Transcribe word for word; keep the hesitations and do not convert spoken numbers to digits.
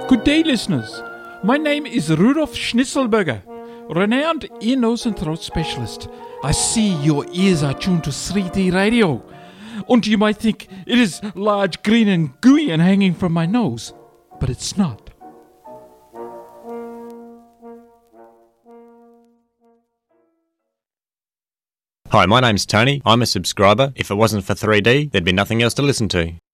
Good day, listeners. My name is Rudolf Schnitzelberger, renowned ear, nose and throat specialist. I see your ears are tuned to three D radio. And you might think it is large, green and gooey and hanging from my nose. But it's not. Hi, my name's Tony. I'm a subscriber. If it wasn't for three D, there'd be nothing else to listen to.